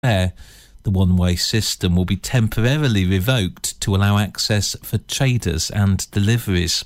The one-way system will be temporarily revoked to allow access for traders and deliveries.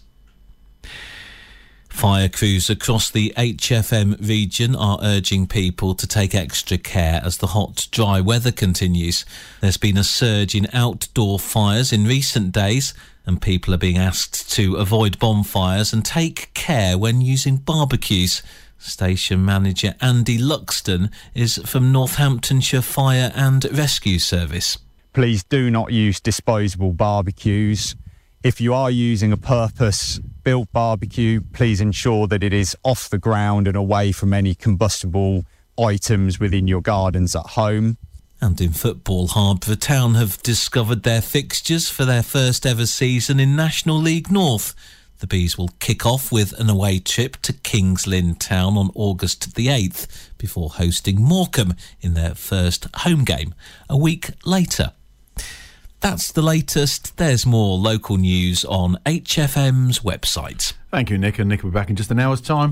Fire crews across the HFM region are urging people to take extra care as the hot, dry weather continues. There's been a surge in outdoor fires in recent days, and people are being asked to avoid bonfires and take care when using barbecues. Station manager Andy Luxton is from Northamptonshire Fire and Rescue Service. Please do not use disposable barbecues. If you are using a purpose-built barbecue, please ensure that it is off the ground and away from any combustible items within your gardens at home. And in football, Harborough Town have discovered their fixtures for their first ever season in National League North. The Bees will kick off with an away trip to Kings Lynn Town on August the 8th before hosting Morecambe in their first home game a week later. That's the latest. There's more local news on HFM's website. Thank you, Nick. And Nick will be back in just an hour's time.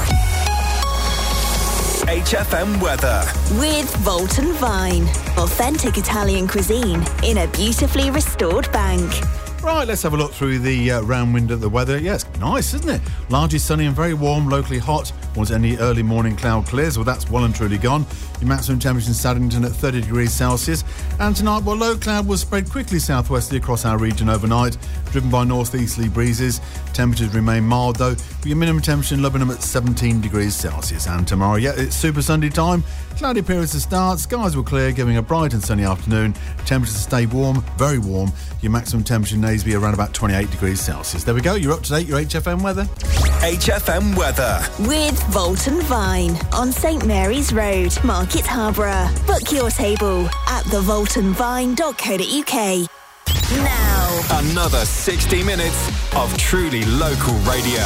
HFM weather. With Volton Vine. Authentic Italian cuisine in a beautifully restored bank. Right, let's have a look through the round window of the weather. Yeah, it's nice, isn't it? Largely sunny and very warm, locally hot. Once any early morning cloud clears, well, that's well and truly gone. Your maximum temperature in Saddington at 30 degrees Celsius. And tonight, well, low cloud will spread quickly southwesterly across our region overnight, driven by northeasterly breezes. Temperatures remain mild, though, with your minimum temperature in Lebanon at 17 degrees Celsius. And tomorrow, yeah, it's Super Sunday time. Cloudy periods to start. Skies will clear, giving a bright and sunny afternoon. Temperatures stay warm, very warm. Your maximum temperature in Naseby around about 28 degrees Celsius. There we go. You're up to date. Your HFM weather. HFM weather. With Volton Vine on St Mary's Road, Market Harborough. Book your table at thevoltonvine.co.uk. Now, another 60 minutes of truly local radio.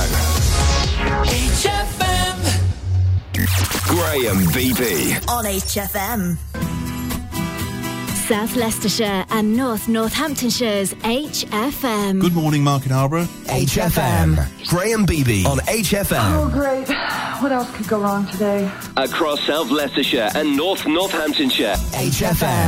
HFM. Graham Beebe on HFM. South Leicestershire and North Northamptonshire's HFM. Good morning, Market Harborough. HFM. Graham Beebe on HFM. Oh, great. What else could go wrong today? Across South Leicestershire and North Northamptonshire. HFM.